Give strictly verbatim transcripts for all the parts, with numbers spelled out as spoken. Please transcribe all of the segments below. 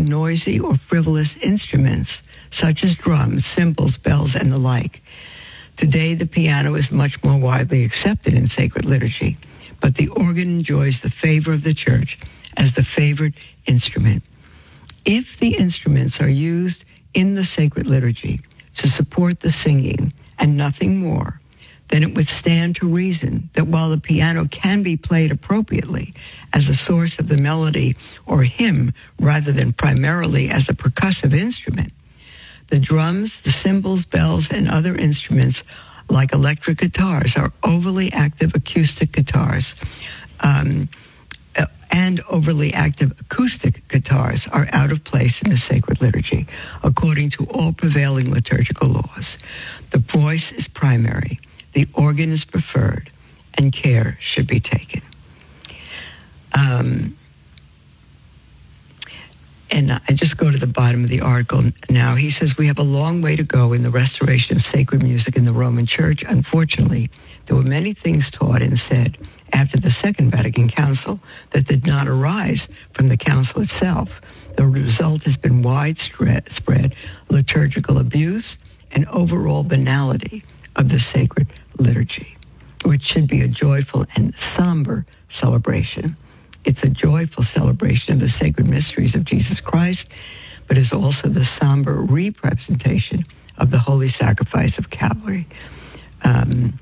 from noisy or frivolous instruments, such as drums, cymbals, bells, and the like. Today, the piano is much more widely accepted in sacred liturgy, but the organ enjoys the favor of the Church as the favored instrument. If the instruments are used in the sacred liturgy to support the singing and nothing more, then it would stand to reason that while the piano can be played appropriately as a source of the melody or hymn rather than primarily as a percussive instrument, the drums, the cymbals, bells, and other instruments like electric guitars are overly active acoustic guitars, um, uh, and overly active acoustic guitars are out of place in the sacred liturgy, according to all prevailing liturgical laws. The voice is primary, the organ is preferred, and care should be taken. Um, and I just go to the bottom of the article now. He says, we have a long way to go in the restoration of sacred music in the Roman Church. Unfortunately, there were many things taught and said after the Second Vatican Council that did not arise from the council itself. The result has been widespread liturgical abuse and overall banality of the sacred liturgy, which should be a joyful and somber celebration. It's a joyful celebration of the sacred mysteries of Jesus Christ, but is also the somber representation of the holy sacrifice of Calvary. Um,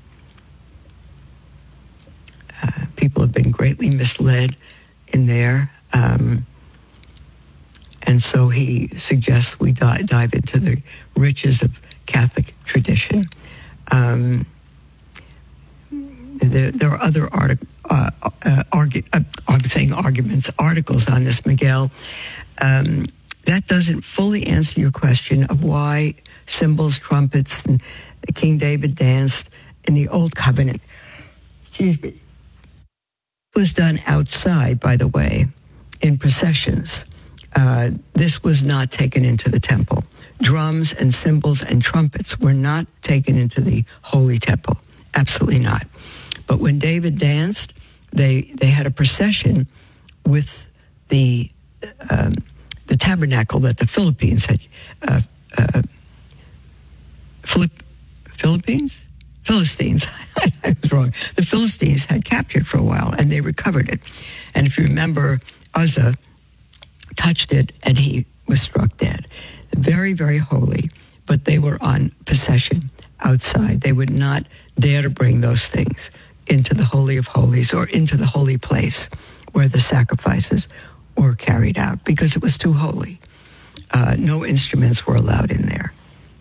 uh, people have been greatly misled in there, um, and so he suggests we di- dive into the riches of Catholic tradition. Um, there, there are other articles. Uh, uh, argue, uh, I'm saying arguments, articles on this, Miguel. Um, that doesn't fully answer your question of why cymbals, trumpets, and King David danced in the Old Covenant. Excuse me. It was done outside, by the way, in processions. Uh, this was not taken into the temple. Drums and cymbals and trumpets were not taken into the holy temple. Absolutely not. But when David danced, they they had a procession with the um, the tabernacle that the Philippines had. Uh, uh, Philipp, Philippines? Philistines. I was wrong. The Philistines had captured for a while, and they recovered it. And if you remember, Uzzah touched it, and he was struck dead. Very, very holy, but they were on possession outside. They would not dare to bring those things into the Holy of Holies or into the holy place where the sacrifices were carried out because it was too holy. Uh, no instruments were allowed in there.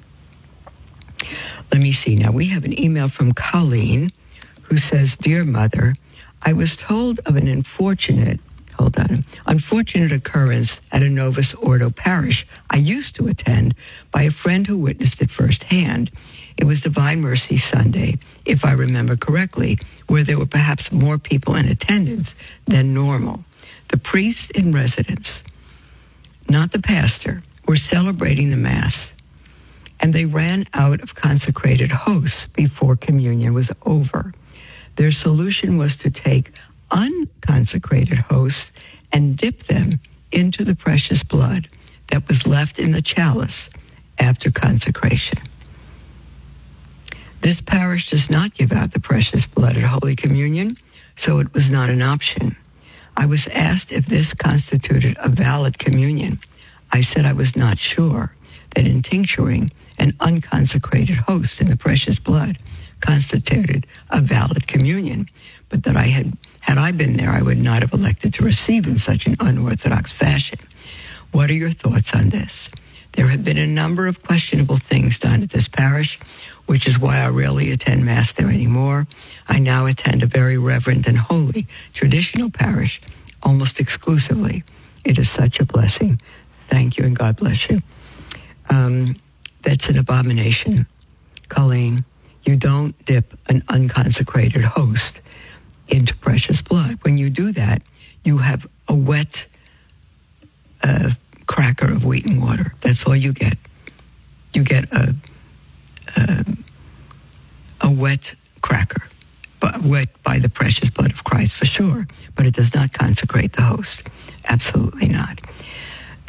Let me see. Now, we have an email from Colleen who says, Dear Mother, I was told of an unfortunate, hold on, unfortunate occurrence at a Novus Ordo parish I used to attend by a friend who witnessed it firsthand. It was Divine Mercy Sunday, if I remember correctly, where there were perhaps more people in attendance than normal. The priest in residence, not the pastor, were celebrating the Mass, and they ran out of consecrated hosts before communion was over. Their solution was to take unconsecrated hosts and dip them into the precious blood that was left in the chalice after consecration. This parish does not give out the precious blood at Holy Communion, so it was not an option. I was asked if this constituted a valid communion. I said I was not sure that in tincturing an unconsecrated host in the precious blood constituted a valid communion, but that I had, had I been there, I would not have elected to receive in such an unorthodox fashion. What are your thoughts on this? There have been a number of questionable things done at this parish, which is why I rarely attend Mass there anymore. I now attend a very reverend and holy traditional parish almost exclusively. It is such a blessing. Thank you, and God bless you. Um, that's an abomination, Colleen. You don't dip an unconsecrated host into precious blood. When you do that, you have a wet uh, cracker of wheat and water. That's all you get. You get a a, a wet cracker, but wet by the precious blood of Christ for sure, but it does not consecrate the host. Absolutely not.